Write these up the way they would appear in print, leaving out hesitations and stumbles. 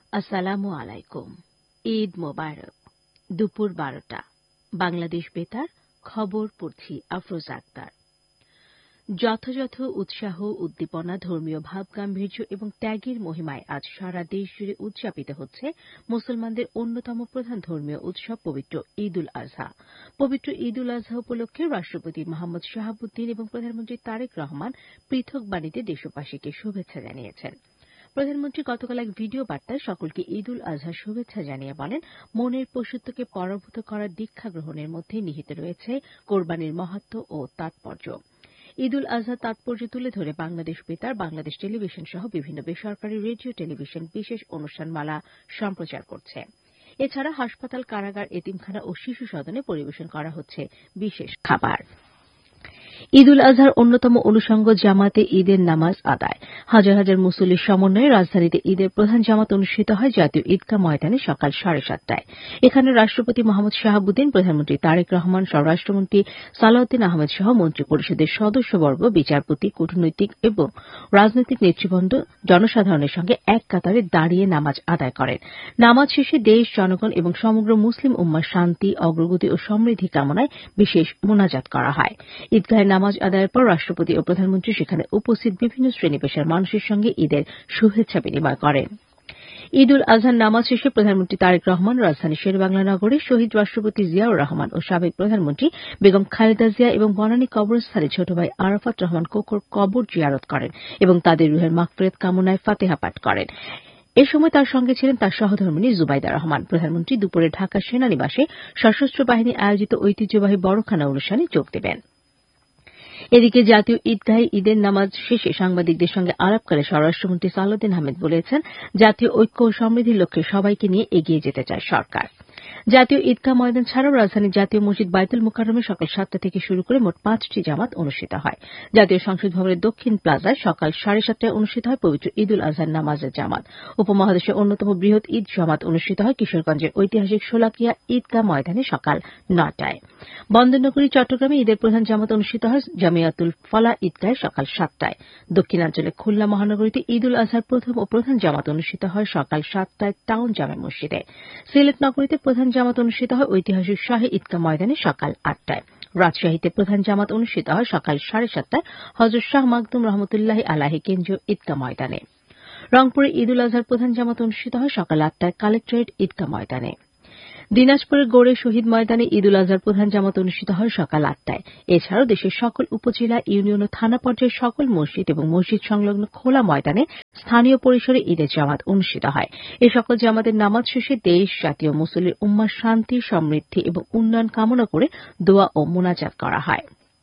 আসসালামু আলাইকুম। ঈদ মোবারক। দুপুর 12টা। বাংলাদেশ বেতার খবর পড়ছি আফরোজা আক্তার। যথাযথ উৎসাহ, উদ্দীপনা, ধর্মীয় ভাবগাম্ভীর্য এবং ত্যাগের মহিমায় আজ সারা দেশ জুড়ে উদযাপিত হচ্ছে মুসলমানদের অন্যতম প্রধান ধর্মীয় উৎসব পবিত্র ঈদ উল আজহা। পবিত্র ঈদ উল আজহা উপলক্ষে রাষ্ট্রপতি মোহাম্মদ শাহাবুদ্দিন এবং প্রধানমন্ত্রী তারেক রহমান পৃথক বাণীতে দেশবাসীকে শুভেচ্ছা জানিয়েছেন। প্রধানমন্ত্রী গতকাল এক ভিডিও বার্তায় সকলকে ঈদ উল আজহার শুভেচ্ছা জানিয়ে বলেন, মনের পশুত্বকে পরাভূত করার দীক্ষা গ্রহণের মধ্যে নিহিত রয়েছে কোরবানির মাহাত্ম্য ও তাৎপর্য। ঈদ উল আজহার তাৎপর্য তুলে ধরে বাংলাদেশ বেতার, বাংলাদেশ টেলিভিশন সহ বিভিন্ন বেসরকারি রেডিও টেলিভিশন বিশেষ অনুষ্ঠানমালা সম্প্রচার করছে। এছাড়া হাসপাতাল, কারাগার, এতিমখানা ও শিশু সদনে পরিবেশন করা হচ্ছে বিশেষ খাবার। ঈদ উল আজহার অন্যতম অনুষঙ্গ জামাতে ঈদের নামাজ আদায়। হাজার হাজার মুসল্লির সমন্বয়ে রাজধানীতে ঈদের প্রধান জামাত অনুষ্ঠিত হয় জাতীয় ঈদগাহ ময়দানে সকাল 7:30টায়। এখানে রাষ্ট্রপতি মোহাম্মদ শাহাবুদ্দিন, প্রধানমন্ত্রী তারেক রহমান, স্বরাষ্ট্রমন্ত্রী সালাউদ্দিন আহমেদ সহ মন্ত্রী পরিষদের সদস্যবর্গ, বিচারপতি, কূটনৈতিক এবং রাজনৈতিক নেতৃবৃন্দ জনসাধারণের সঙ্গে এক কাতারে দাঁড়িয়ে নামাজ আদায় করেন। নামাজ শেষে দেশ, জনগণ এবং সমগ্র মুসলিম উম্মার শান্তি, অগ্রগতি ও সমৃদ্ধি কামনায় বিশেষ মোনাজাত করা হয়। ঈদগাহে নামাজ আদায়ের পর রাষ্ট্রপতি ও প্রধানমন্ত্রী সেখানে উপস্থিত বিভিন্ন শ্রেণী-পেশার মানুষের সঙ্গে ঈদের শুভেচ্ছা বিনিময় করেন। ঈদ উল আজহার নামাজ শেষে প্রধানমন্ত্রী তারেক রহমান রাজধানীর শেরেবাংলা নগরে শহীদ রাষ্ট্রপতি জিয়াউর রহমান ও সাবেক প্রধানমন্ত্রী বেগম খালেদা জিয়া এবং বনানী কবরস্থানে ছোট ভাই আরাফাত রহমান কোকোর কবর জিয়ারত করেন এবং তাদের রুহের মাগফিরাত কামনায় ফাতিহা পাঠ করেন। এ সময় তার সঙ্গে ছিলেন তার সহধর্মিণী জুবাইদা রহমান। প্রধানমন্ত্রী দুপুরে ঢাকা সেনানিবাসে সশস্ত্র বাহিনী আয়োজিত ঐতিহ্যবাহী বড়খানা অনুষ্ঠানে যোগ দেবেন। এদিকে জাতীয় ঈদগাহে ঈদের নামাজ শেষে সাংবাদিকদের সঙ্গে আলাপকালে স্বরাষ্ট্রমন্ত্রী সালাউদ্দিন আহমেদ বলেছেন, জাতীয় ঐক্য ও সমৃদ্ধির লক্ষ্যে সবাইকে নিয়ে এগিয়ে যেতে চায় সরকার। জাতীয় ঈদগাহ ময়দান ছাড়াও রাজধানীর জাতীয় মসজিদ বাইতুল মোকাররমে সকাল 7টা থেকে শুরু করে মোট 5টি জামাত অনুষ্ঠিত হয়। জাতীয় সংসদ ভবনের দক্ষিণ প্লাজায় সকাল 7:30টায় অনুষ্ঠিত হয় পবিত্র ঈদ উল আজহার নামাজের জামাত। উপমহাদেশের অন্যতম বৃহৎ ঈদ জামাত অনুষ্ঠিত হয় কিশোরগঞ্জের ঐতিহাসিক শোলাকিয়া ঈদগাহ ময়দানে সকাল 9টায়। বন্দরনগরী চট্টগ্রামে ঈদের প্রধান জামাত অনুষ্ঠিত হয় জামিয়াতুল ফালাহ ঈদগাহে সকাল 7টায়। দক্ষিণাঞ্চলে খুলনা মহানগরীতে ঈদ উল আজহার প্রথম ও প্রধান জামাত অনুষ্ঠিত হয় সকাল 7টায় টাউন জামে মসজিদে। সিলেট নগরীতে প্রধান জামাত অনুষ্ঠিত হয় ঐতিহাসিক শাহী ঈদগাহ ময়দানে সকাল 8টায়। রাজশাহীতে প্রধান জামাত অনুষ্ঠিত হয় সকাল 7:30টায় হযরত শাহ মাকদুম রহমতুল্লাহি আলাইহি কেন্দ্রীয় ঈদগাহ ময়দানে। রংপুরে ঈদ উল আজহার প্রধান জামাত অনুষ্ঠিত হয় সকাল 8টায় কালেক্টরেট ঈদগাহ ময়দানে। দিনাজপুরের গৌড়ে শহীদ ময়দানে ঈদ উল আজহার প্রধান জামাত অনুষ্ঠিত হয় সকাল 8টায়। এছাড়াও দেশের সকল উপজেলা, ইউনিয়ন ও থানা পর্যায়ের সকল মসজিদ এবং মসজিদ সংলগ্ন খোলা ময়দানে স্থানীয় পরিসরে ঈদের জামাত অনুষ্ঠিত হয়। এ সকল জামাতের নামাজ শেষে দেশ, জাতীয় মুসলিম উম্মার শান্তি, সমৃদ্ধি এবং উন্নয়ন কামনা করে দোয়া ও মোনাজাত করা হয়।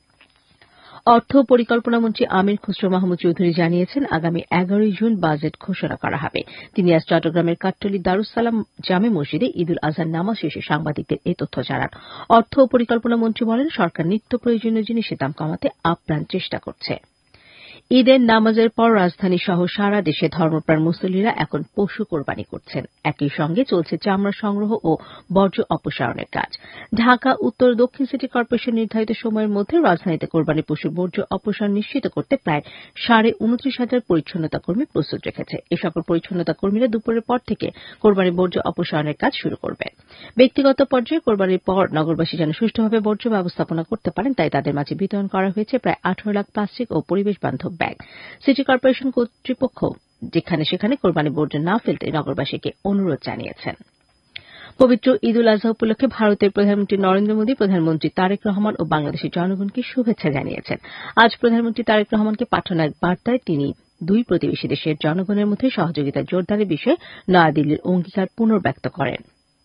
অর্থ ও পরিকল্পনা মন্ত্রী আমির খুসরো মাহমুদ চৌধুরী জানিয়েছেন, আগামী 11ই জুন বাজেট ঘোষণা করা হবে। তিনি আজ চট্টগ্রামের কাট্টলী দারুস সালাম জামে মসজিদে ঈদ উল আজহার নামাজ শেষে সাংবাদিকদের এ তথ্য জানান। অর্থ ও পরিকল্পনা মন্ত্রী বলেন, সরকার নিত্য প্রয়োজনীয় জিনিসের দাম কমাতে আপ্রাণ চেষ্টা করছে। ঈদের নামাজের পর রাজধানী সহ সারা দেশে ধর্মপ্রাণ মুসল্লিরা এখন পশু কোরবানি করছেন। একই সঙ্গে চলছে চামড়া সংগ্রহ ও বর্জ্য অপসারণের কাজ। ঢাকা উত্তর দক্ষিণ সিটি কর্পোরেশন নির্ধারিত সময়ের মধ্যে রাজধানীতে কোরবানি পশুর বর্জ্য অপসারণ নিশ্চিত করতে প্রায় 29,500 পরিচ্ছন্নতা কর্মী প্রস্তুত রেখেছে। এ সকল পরিচ্ছন্নতা কর্মীরা দুপুরের পর থেকে কোরবানি বর্জ্য অপসারণের কাজ শুরু করবেন। ব্যক্তিগত পর্যায়ে কোরবানির পর নগরবাসী যেন সুষ্ঠুভাবে বর্জ্য ব্যবস্থাপনা করতে পারেন, তাই তাদের মাঝে বিতরণ করা হয়েছে প্রায় 18 লাখ প্লাস্টিক ও পরিবেশ বান্ধব ব্যাগ। সিটি কর্পোরেশন কর্তৃপক্ষ যেখানে সেখানে কোরবানি বর্জ্য না ফেলতে নগরবাসীকে অনুরোধ জানিয়েছেন। পবিত্র ঈদ উল আজহা উপলক্ষে ভারতের প্রধানমন্ত্রী নরেন্দ্র মোদী, প্রধানমন্ত্রী তারেক রহমান ও বাংলাদেশের জনগণকে শুভেচ্ছা জানিয়েছেন। আজ প্রধানমন্ত্রী তারেক রহমানকে পাঠানো এক বার্তায় তিনি দুই প্রতিবেশী দেশের জনগণের মধ্যে সহযোগিতা জোরদারের বিষয়ে নয়াদিল্লির অঙ্গীকার পুনর্ব্যক্ত করেন।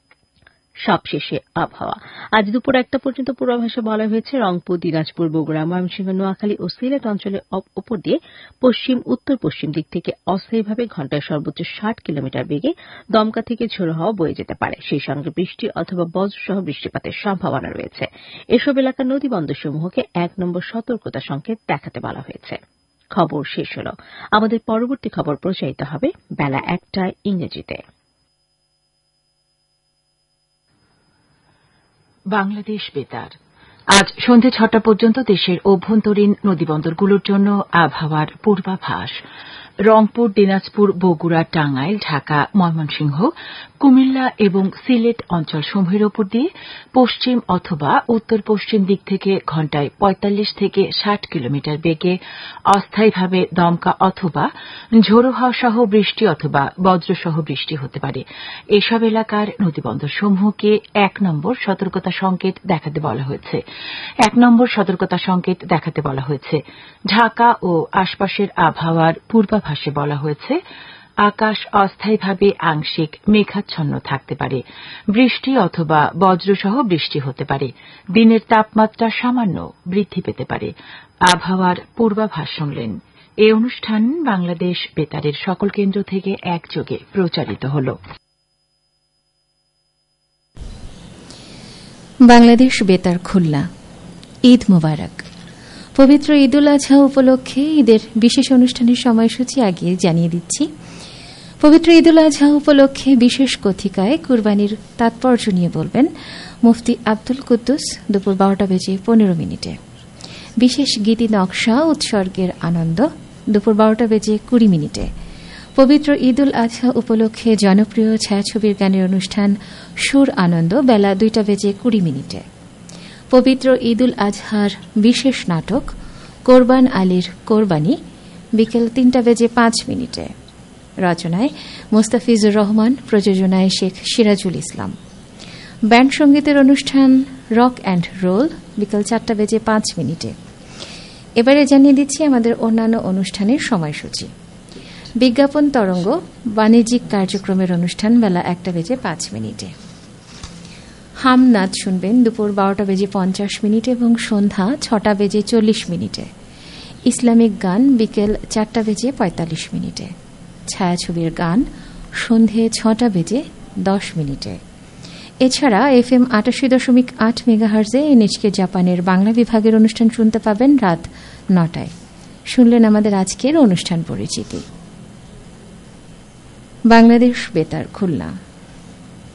সবশেষে আবহাওয়া। আজ দুপুর 1টা পর্যন্ত পূর্বাভাসে বলা হয়েছে, রংপুর, দিনাজপুর, বগুড়া, ময়মনসিংহ, নোয়াখালী ও সিলেট অঞ্চলের উপর দিয়ে পশ্চিম উত্তর পশ্চিম দিক থেকে অস্থায়ীভাবে ঘণ্টায় সর্বোচ্চ 60 কিলোমিটার বেগে দমকা থেকে ঝোড়ো হাওয়া বয়ে যেতে পারে। সেই সঙ্গে বৃষ্টি অথবা বজ্রসহ বৃষ্টিপাতের সম্ভাবনা রয়েছে। এসব এলাকার নদী বন্দরসমূহকে 1 নম্বর সতর্কতা সংকেত দেখাতে বলা হয়েছে। খবর শেষ হল। আমাদের পরবর্তী খবর প্রচারিত হবে বেলা 1টায় ইংরেজিতে। বাংলাদেশ বেতার আজ সন্ধ্যে 6টা পর্যন্ত দেশের অভ্যন্তরীণ নদীবন্দরগুলোর জন্য আবহাওয়ার পূর্বাভাস। রংপুর, দিনাজপুর, বগুড়া, টাঙ্গাইল, ঢাকা, ময়মনসিংহ, কুমিল্লা এবং সিলেট অঞ্চলসমূহের উপর দিয়ে পশ্চিম অথবা উত্তর পশ্চিম দিক থেকে ঘণ্টায় ৪৫ থেকে ৬০ কিলোমিটার বেগে অস্থায়ীভাবে দমকা অথবা ঝোড়ো হাওয়া সহ বৃষ্টি অথবা বজ্রসহ বৃষ্টি হতে পারে। এসব এলাকার নদীবন্দরসমূহকে ১ নম্বর সতর্কতা সংকেত দেখাতে বলা হয়েছে। ১ নম্বর সতর্কতা সংকেত দেখাতে বলা হয়েছে। ঢাকা ও আশপাশের আবহাওয়ার পূর্বাভাসে বলা হয়েছে, আকাশ অস্থায়ীভাবে আংশিক মেঘাচ্ছন্ন থাকতে পারে। বৃষ্টি অথবা বজ্রসহ বৃষ্টি হতে পারে। দিনের তাপমাত্রা সামান্য বৃদ্ধি পেতে পারে। আবহাওয়ার পূর্বাভাস শুনলেন। এই অনুষ্ঠান বাংলাদেশ বেতারের সকল কেন্দ্র থেকে একযোগে প্রচারিত হল। বাংলাদেশ বেতার খুলনা। ঈদ মোবারক। পবিত্র ঈদুল আজহা উপলক্ষে ঈদের বিশেষ অনুষ্ঠানের সময়সূচি আগে জানিয়ে দিচ্ছি। পবিত্র ঈদুল আজহা উপলক্ষে বিশেষ কথিকায় কুরবানির তাৎপর্য নিয়ে বলবেন মুফতি আব্দুল কুদ্দুস দুপুর ১২টা বেজে ১৫ মিনিটে। বিশেষ গীতি নকশা উৎসর্গের আনন্দ দুপুর ১২টা বেজে ২০ মিনিটে। পবিত্র ঈদুল আজহা উপলক্ষে জনপ্রিয় ছায়াছবির গানের অনুষ্ঠান সুর আনন্দ বেলা ২টা বেজে ২০ মিনিটে। পবিত্র ঈদুল আজহার বিশেষ নাটক কোরবান আলীর কোরবানি বিকেল ৩টা বেজে ৫ মিনিটে। রচনায় মোস্তাফিজুর রহমান, প্রযোজনায় শেখ সিরাজুল ইসলাম। ব্যান্ড সঙ্গীতের অনুষ্ঠান রক অ্যান্ড রোল বিকেল ৪টা বেজে ৫ মিনিটে। এবারে জানিয়ে দিচ্ছি আমাদের অন্যান্য অনুষ্ঠানের সময়সূচি। বিজ্ঞাপন তরঙ্গ বাণিজ্যিক কার্যক্রমের অনুষ্ঠান বেলা ১টা বেজে ৫ মিনিটে। হাম নাচ শুনবেন দুপুর ১২টা বেজে ৫০ মিনিটে এবং সন্ধ্যা ৬টা বেজে ৪০ মিনিটে। ইসলামিক গান বিকেল ৪টা বেজে ৪৫ মিনিটে। ছায়াছবির গান সন্ধে ৬টা বেজে ১০ মিনিটে। এছাড়া FM ৮৮.৮ মেগাহার্জে NHK জাপানের বাংলা বিভাগের অনুষ্ঠান শুনতে পাবেন রাত ৯টায়। শুনলেন আমাদের আজকের অনুষ্ঠান পরিচিতি। বাংলাদেশ বেতার খুলনা।